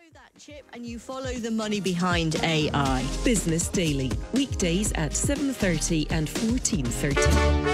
That chip and you follow the money behind AI. Business Daily, weekdays at 7:30 and 14:30.